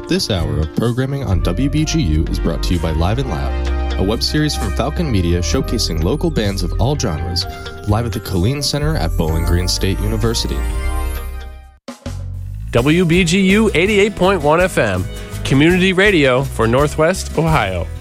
This hour of programming on WBGU is brought to you by Live and Loud, a web series from Falcon Media showcasing local bands of all genres, live at the Killeen Center at Bowling Green State University. WBGU 88.1 FM, community radio for Northwest Ohio.